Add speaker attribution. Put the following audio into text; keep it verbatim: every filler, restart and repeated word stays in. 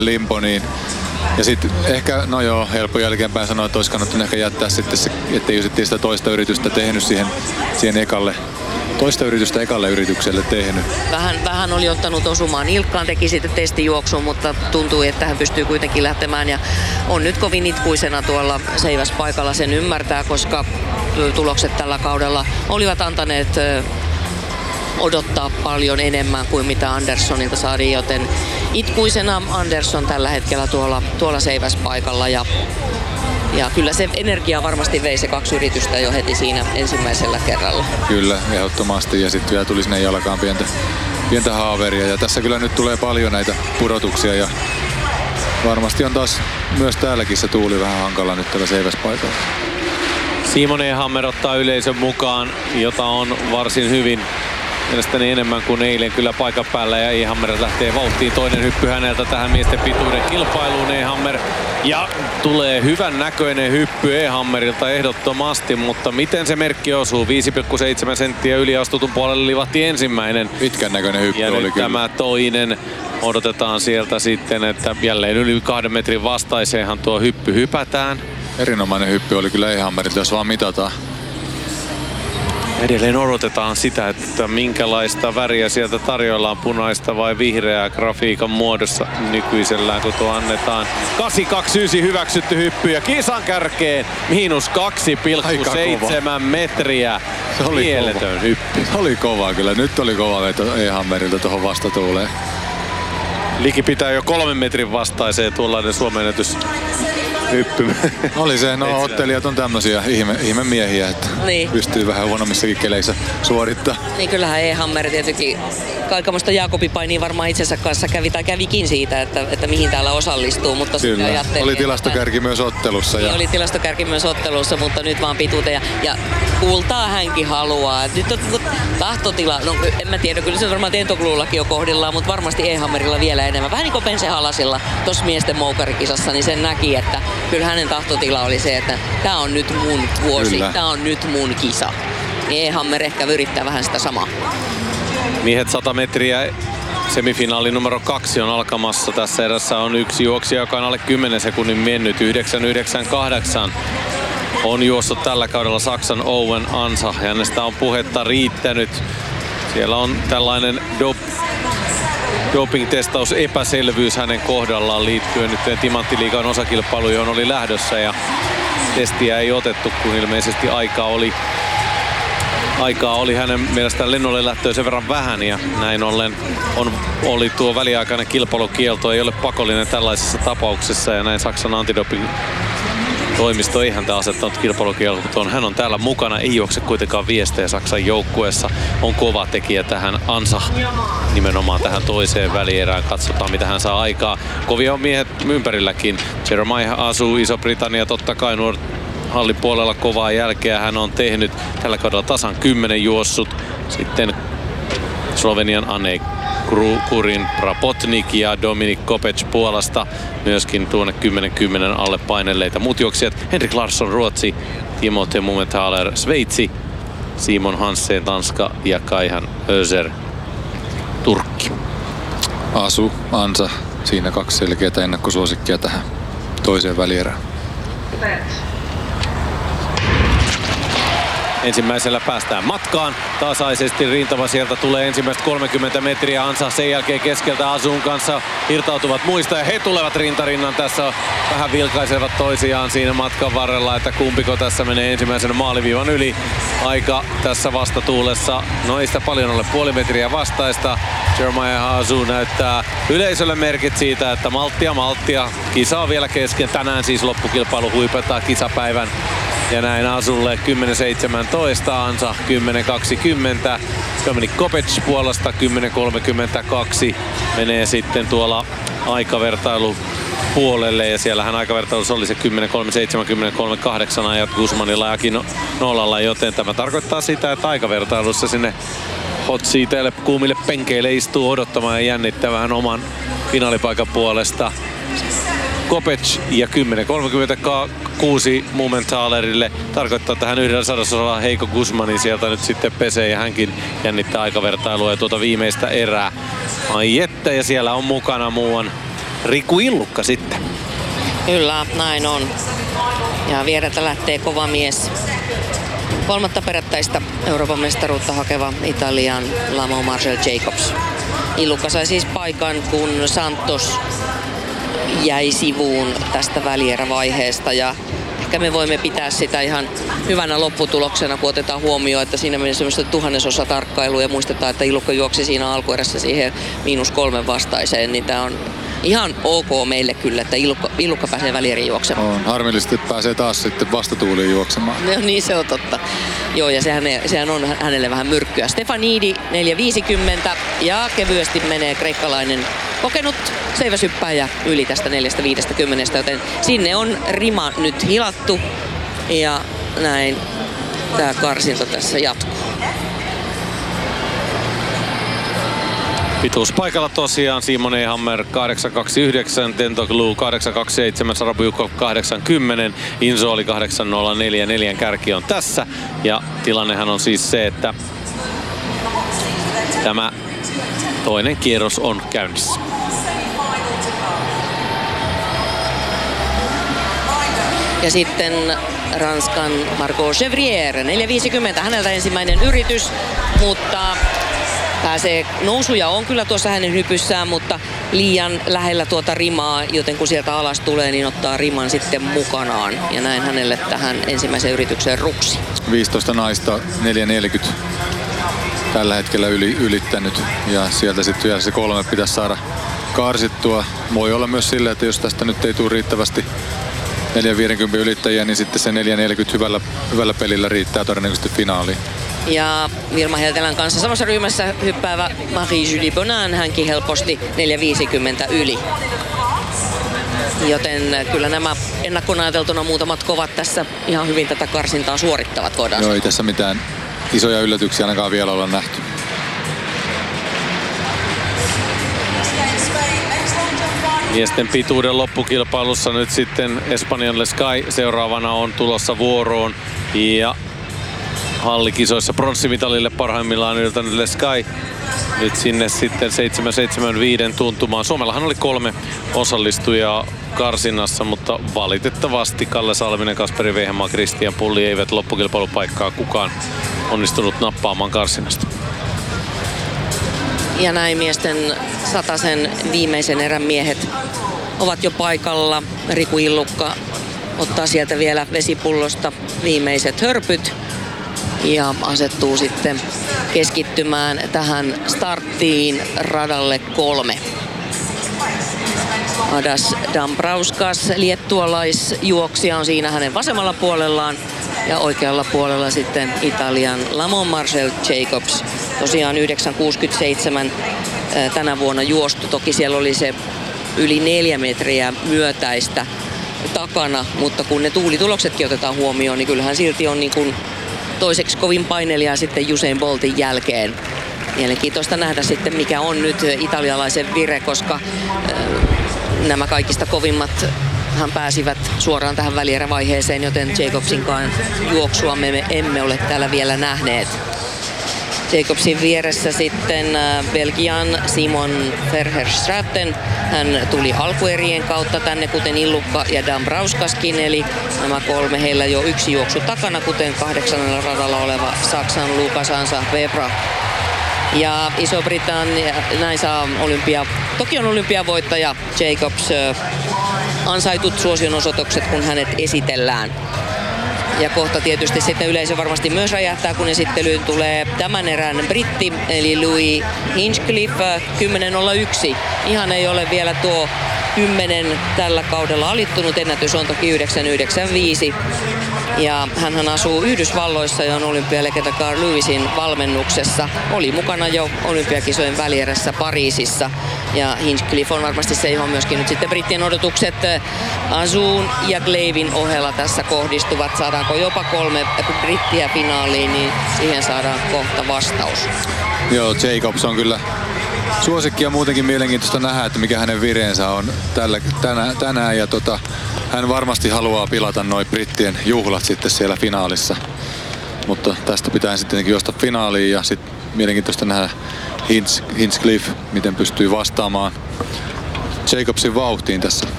Speaker 1: limpo, niin ja sitten ehkä, no joo, helppo jälkeenpäin sanoa, että olisi kannattanut ehkä jättää sitten se, ettei sitten sitä toista yritystä tehnyt siihen, siihen ekalle, toista yritystä ekalle yritykselle tehnyt.
Speaker 2: Vähän, vähän oli ottanut osumaan Ilkkaan, teki sitten testijuoksun, mutta tuntui, että hän pystyy kuitenkin lähtemään ja on nyt kovin itkuisena tuolla seiväspaikalla, sen ymmärtää, koska tulokset tällä kaudella olivat antaneet odottaa paljon enemmän kuin mitä Anderssonilta saatiin, joten itkuisena Andersson tällä hetkellä tuolla, tuolla seiväspaikalla ja, ja kyllä se energia varmasti vei se kaksi yritystä jo heti siinä ensimmäisellä kerralla.
Speaker 1: Kyllä, ehdottomasti ja sitten vielä tuli sinne jalkaan pientä, pientä haaveria ja tässä kyllä nyt tulee paljon näitä pudotuksia ja varmasti on taas myös täälläkin se tuuli vähän hankala nyt tällä seiväspaikalla.
Speaker 3: Simon Ehammer ottaa yleisön mukaan, jota on varsin hyvin. Mielestäni enemmän kuin eilen kyllä paikan päällä ja Ehammer lähtee vauhtiin. Toinen hyppy häneltä tähän miesten pituuden kilpailuun Ehammer. Ja tulee hyvän näköinen hyppy Ehammerilta ehdottomasti, mutta miten se merkki osuu? viisi pilkku seitsemän senttiä yliastutun puolelle livahti ensimmäinen.
Speaker 1: Pitkän näköinen hyppy
Speaker 3: ja
Speaker 1: oli
Speaker 3: nyt
Speaker 1: kyllä.
Speaker 3: Tämä toinen odotetaan sieltä sitten, että jälleen yli kahden metrin vastaiseenhan tuo hyppy hypätään.
Speaker 1: Erinomainen hyppy oli kyllä Ehammerilta, jos vaan mitataan.
Speaker 3: Edelleen odotetaan sitä, että minkälaista väriä sieltä tarjoillaan, punaista vai vihreää grafiikan muodossa nykyisellään, kun tuo annetaan. kahdeksan kaksikymmentäyhdeksän hyväksytty hyppy ja kisan kärkeen miinus kaksi pilkku seitsemän metriä.
Speaker 1: Se oli
Speaker 3: mieletön
Speaker 1: kova.
Speaker 3: hyppy.
Speaker 1: Se oli kova kyllä. Nyt oli kova veto Ehammerilta tuohon vastatuuleen.
Speaker 3: Liki pitää jo kolmen metrin vastaiseen tuollainen suomennätys hyppy.
Speaker 1: Oli se, no ottelijat on tämmösiä ihme, ihme miehiä, että
Speaker 2: niin.
Speaker 1: pystyy vähän huonommissakin keleissä suorittaa.
Speaker 2: Niin kyllähän Ehammer tietenkin kaikenlaista Jaakobi-painia varmaan itsensä kanssa kävi tai kävikin siitä, että, että mihin täällä osallistuu. Mutta
Speaker 1: kyllä, oli tilastokärki että, myös ottelussa. Ja...
Speaker 2: Oli tilastokärki myös ottelussa, mutta nyt vaan pituuteen. Ja, ja kultaa hänkin haluaa. Nyt on tahtotila, no en mä tiedä, kyllä se varmaan Tentokluullakin jo kohdillaan, mutta varmasti Ehammerilla vielä enemmän. Vähän niin kuin Pense Halasilla tuossa miesten moukarikisassa, niin sen näki, että kyllä hänen tahtotila oli se, että tää on nyt mun vuosi, kyllä. Tää on nyt mun kisa. Niin Ehammer ehkä yrittää vähän sitä samaa.
Speaker 3: Miehet sata metriä, semifinaali numero kaksi on alkamassa. Tässä erässä on yksi juoksija, joka on alle kymmenen sekunnin mennyt. yhdeksän yhdeksän kahdeksan on juossut tällä kaudella Saksan Owen Ansa. Ja hänestä on puhetta riittänyt. Siellä on tällainen dop doping-testaus epäselvyys hänen kohdallaan liittyen nyt Timanttiliigan osakilpailuun, johon oli lähdössä. Ja testiä ei otettu, kun ilmeisesti aikaa oli Aikaa oli hänen mielestään lennolle lähtöä sen verran vähän ja näin ollen on, oli tuo väliaikainen kilpailukielto, ei ole pakollinen tällaisessa tapauksessa ja näin Saksan antidoping toimisto ei häntä asettanut kilpailukieltoon. Hän on täällä mukana, ei juokse kuitenkaan viestejä Saksan joukkueessa. On kova tekijä tähän Ansa, nimenomaan tähän toiseen välierään. Katsotaan mitä hän saa aikaa. Kovia on miehet ympärilläkin. Jeremiah Asu, Iso-Britannia totta kai nuo hallin puolella kovaa jälkeä hän on tehnyt. Tällä kaudella tasan kymmenen juossut. Sitten Slovenian Ane Kurin Prapotnik ja Dominik Kopec Puolasta. Myöskin tuonne kymmenen kymmenen alle painelleita. Muut juoksijat Henrik Larsson Ruotsi, Timothée Mumenthaler Sveitsi, Simon Hansen Tanska ja Kaihan Özer Turkki.
Speaker 1: Asu, Ansa, siinä kaksi selkeää ennakkosuosikkia tähän toiseen välierään.
Speaker 3: Ensimmäisellä päästään matkaan. Tasaisesti rintama sieltä tulee ensimmäistä kolmekymmentä metriä. Ansa sen jälkeen keskeltä Asun kanssa irtautuvat muista ja he tulevat rintarinnan. Tässä vähän vilkaisevat toisiaan siinä matkan varrella, että kumpiko tässä menee ensimmäisenä maaliviivan yli. Aika tässä vastatuulessa, no ei sitä paljon ole, puoli metriä vastaista. Jeremiah Asu näyttää yleisölle merkit siitä, että malttia malttia. Kisa on vielä kesken. Tänään siis loppukilpailu huipettaa kisapäivän. Ja näin Asulle kymmenen seitsemäntoista, Ansa kymmenen kaksikymmentä. Dominik Kopec Puolasta kymmenen kolmekymmentäkaksi menee sitten tuolla aikavertailu puolelle. Ja siellähän aikavertailussa oli se kymmenen kolmekymmentäseitsemän, kymmenen kolmekymmentäkahdeksan ajat Guzmanilla ja Aki nollalla. Joten tämä tarkoittaa sitä, että aikavertailussa sinne hot seateille, kuumille penkeille istuu odottamaan ja jännittämään oman finaalipaikan puolesta. Kopec ja kymmenen kolmekymmentäkuusi Mumenthalerille tarkoittaa, että hän yhdellä sadasosalla Heikko Guzmanin sieltä nyt sitten pesee ja hänkin jännittää aikavertailua ja tuota viimeistä erää. Ai että, ja siellä on mukana muuan Riku Illukka sitten.
Speaker 2: Kyllä, näin on. Ja viereltä lähtee kova mies. Kolmatta perättäistä Euroopan mestaruutta hakeva Italian Lamont Marcel Jacobs. Illukka sai siis paikan, kun Santos jäi sivuun tästä välierävaiheesta ja ehkä me voimme pitää sitä ihan hyvänä lopputuloksena, kun otetaan huomioon, että siinä meni semmoista tuhannesosa tarkkailua ja muistetaan, että Illukka juoksi siinä alkuerässä siihen miinus kolmen vastaiseen, niin tämä on ihan ok meille kyllä, että Illukka, Illukka pääsee välierin juoksemaan.
Speaker 1: On harmillisesti, että pääsee taas sitten vastatuuliin juoksemaan.
Speaker 2: No niin, se on totta. Joo, ja sehän, sehän on hänelle vähän myrkkyä. Stefanidi neljä viisikymmentä ja kevyesti menee kreikkalainen kokenut seiväsyppääjä yli tästä neljä viisikymmentä, joten sinne on rima nyt hilattu ja näin tämä karsinta tässä jatkuu.
Speaker 3: Pituus paikalla tosiaan Simon Ehammer kahdeksan kaksikymmentäyhdeksän, Tentoglou kahdeksan kaksikymmentäseitsemän, Sarabujukov kahdeksan kymmenen, Inzo oli kahdeksan nolla neljä, neljän kärki on tässä. Ja tilannehan on siis se, että tämä toinen kierros on käynnissä.
Speaker 2: Ja sitten Ranskan Margot Chevrier, neljä viisikymmentä, häneltä ensimmäinen yritys, mutta pääsee nousuja on kyllä tuossa hänen hypyssään, mutta liian lähellä tuota rimaa, joten kun sieltä alas tulee, niin ottaa riman sitten mukanaan. Ja näin hänelle tähän ensimmäiseen yritykseen ruksi.
Speaker 1: viisitoista naista, neljä neljäkymmentä tällä hetkellä yli, ylittänyt ja sieltä sitten vielä se kolme pitäisi saada karsittua. Voi olla myös silleen, että jos tästä nyt ei tule riittävästi neljä viisikymmentä ylittäjiä, niin sitten se neljä neljäkymmentä hyvällä, hyvällä pelillä riittää todennäköisesti finaaliin.
Speaker 2: Ja Vilma Heltelän kanssa samassa ryhmässä hyppäävä Marie-Julie Bonin, hänkin helposti neljä viisikymmentä yli. Joten kyllä nämä ennakkoon ajateltuna muutamat kovat tässä ihan hyvin tätä karsintaa suorittavat, voidaan
Speaker 1: Joo, ei tässä mitään isoja yllätyksiä ainakaan vielä olla nähty.
Speaker 3: Miesten pituuden loppukilpailussa nyt sitten Espanjan Le Sky seuraavana on tulossa vuoroon. Ja hallikisoissa pronssimitalille parhaimmillaan yltänyt Le Sky. Nyt sinne sitten seitsemän seitsemänkymmentäviisi tuntumaan. Suomellahan oli kolme osallistujaa karsinnassa, mutta valitettavasti Kalle Salminen, Kasperi Vehmaa, Kristian Pulli eivät loppukilpailupaikkaa kukaan onnistunut nappaamaan karsinnasta.
Speaker 2: Ja näin miesten satasen viimeisen erän miehet ovat jo paikalla. Riku Illukka ottaa sieltä vielä vesipullosta viimeiset hörpyt ja asettuu sitten keskittymään tähän starttiin radalle kolme. Adas Dambrauskas, liettualaisjuoksija, on siinä hänen vasemmalla puolellaan ja oikealla puolella sitten Italian Lamont Marcel Jacobs. Tosiaan yhdeksän kuusikymmentäseitsemän tänä vuonna juostu. Toki siellä oli se yli neljä metriä myötäistä takana, mutta kun ne tuulituloksetkin otetaan huomioon, niin kyllähän silti on niin kuin toiseksi kovin painelijaa sitten Usain Boltin jälkeen. Mielenkiintoista nähdä sitten, mikä on nyt italialaisen vire, koska nämä kaikista kovimmat hän pääsivät suoraan tähän välierävaiheeseen, joten Jacobsinkaan juoksua me emme ole täällä vielä nähneet. Jacobsin vieressä sitten Belgian Simon Verherstraten. Hän tuli alkuerien kautta tänne, kuten Illukka ja Dambrauskaskin, eli nämä kolme, heillä jo yksi juoksu takana, kuten kahdeksannella radalla oleva Saksan Lukas Ansa Webra. Ja Iso-Britannia näin saa olympia, Tokion olympiavoittaja Jacobs ansaitut suosionosoitukset, kun hänet esitellään. Ja kohta tietysti sitten yleisö varmasti myös räjähtää, kun esittelyyn tulee tämän erän britti, eli Louis Hinchcliffe kymmenen nolla yksi. Ihan ei ole vielä tuo kymmenen tällä kaudella alittunut, ennätys on toki yhdeksän yhdeksänkymmentäviisi. Ja hänhän asuu Yhdysvalloissa ja on olympialegenda Carl Lewisin valmennuksessa. Oli mukana jo olympiakisojen välierässä Pariisissa. Ja Hinchcliffe on varmasti se, johon myöskin nyt sitten brittien odotukset Azoun ja Glavin ohella tässä kohdistuvat. Saadaanko jopa kolme brittiä finaaliin, niin siihen saadaan kohta vastaus.
Speaker 1: Joo, Jacobs on kyllä suosikki ja muutenkin mielenkiintoista nähdä, että mikä hänen vireensä on tällä, tänä, tänään. Ja tota, hän varmasti haluaa pilata noi brittien juhlat sitten siellä finaalissa. Mutta tästä pitää sitten tietenkin juosta finaaliin ja sitten mielenkiintoista nähdä Hinch, Hinchcliffe, miten pystyy vastaamaan Jacobsin vauhtiin tässä